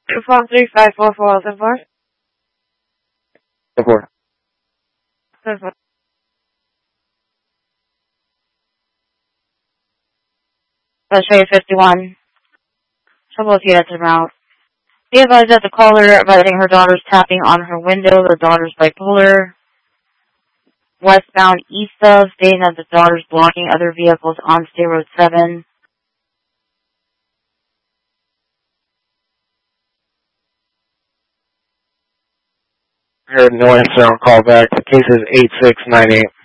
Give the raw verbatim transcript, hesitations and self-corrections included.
two four three five four four seven four. Seven four. Seven four. Let's show you fifty-one. Trouble with you at the route. Be advised that the caller advising her daughter's tapping on her window. The daughter's bipolar. Westbound east of, stating that the daughter's blocking other vehicles on State Road seven. Heard no answer on call back. The case is eight six nine eight.